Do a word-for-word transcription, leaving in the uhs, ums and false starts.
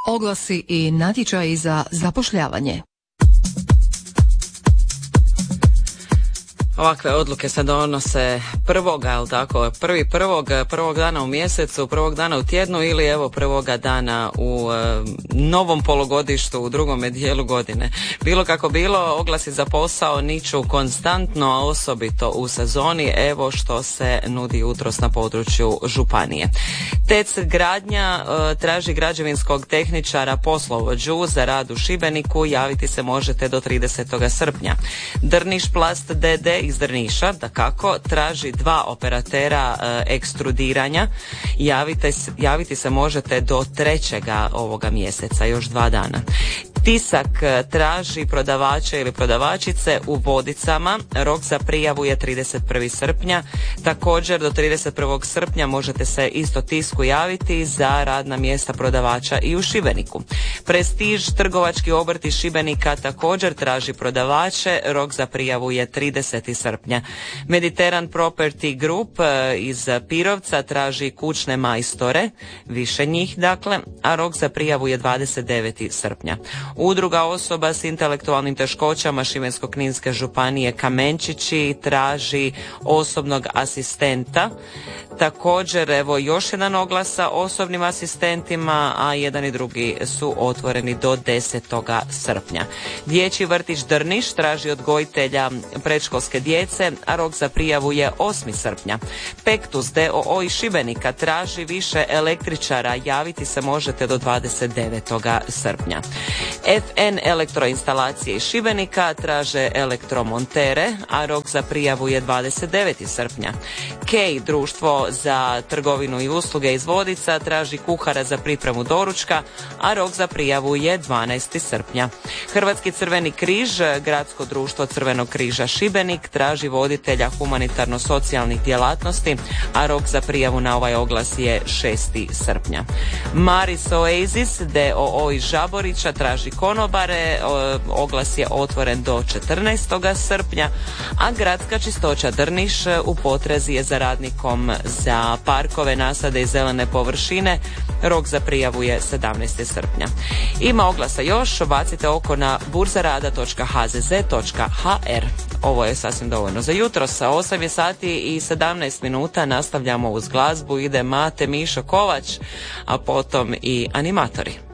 Oglasi i natječaji za zapošljavanje. Ovakve odluke se donose prvoga, jel tako, prvi prvog, prvog dana u mjesecu, prvog dana u tjednu ili evo prvoga dana u e, novom polugodištu, u drugome dijelu godine. Bilo kako bilo, oglasi za posao niču konstantno, a osobito u sezoni, evo što se nudi jutros na području županije. T E C Gradnja e, traži građevinskog tehničara poslovođu za rad u Šibeniku, javiti se možete do tridesetog srpnja. Drniš Plast d d iz Drniša, dakako, traži dva operatera e, ekstrudiranja. Javite, javiti se možete do trećega ovoga mjeseca, još dva dana. Tisak traži prodavače ili prodavačice u Vodicama. Rok za prijavu je trideset prvog srpnja. Također do trideset prvog srpnja možete se isto Tisku javiti za radna mjesta prodavača i u Šibeniku. Prestiž trgovački obrt iz Šibenika također traži prodavače. Rok za prijavu je tridesetog srpnja. Mediteran Property Group iz Pirovca traži kućne majstore, više njih dakle, a rok za prijavu je dvadeset devetog srpnja. Udruga osoba s intelektualnim teškoćama Šibensko-kninske županije Kamenčići traži osobnog asistenta. Također, evo još jedan oglas sa osobnim asistentima, a jedan i drugi su otvoreni do desetog srpnja. Dječji vrtić Drniš traži odgojitelja predškolske djece, a rok za prijavu je osmog srpnja. Pektus d o o iz Šibenika traži više električara, javiti se možete do dvadeset devetog srpnja. F N elektroinstalacije iz Šibenika traže elektromontere, a rok za prijavu je dvadeset devetog srpnja. K društvo za trgovinu i usluge iz Vodica traži kuhara za pripremu doručka, a rok za prijavu je dvanaestog srpnja. Hrvatski crveni križ, gradsko društvo Crvenog križa Šibenik, traži voditelja humanitarno-socijalnih djelatnosti, a rok za prijavu na ovaj oglas je šestog srpnja. Maris Oasis d o o iz Žaborića traži konobare, oglas je otvoren do četrnaestog srpnja, a gradska čistoća Drniš u potrazi je za radnikom za parkove, nasade i zelene površine. Rok za prijavu je sedamnaestog srpnja. Ima oglasa još, bacite oko na burzarada točka h z z točka h r. Ovo je sasvim dovoljno za jutro. Sa osam je sati i sedamnaest minuta nastavljamo uz glazbu. Ide Mate Mišo Kovač, a potom i animatori.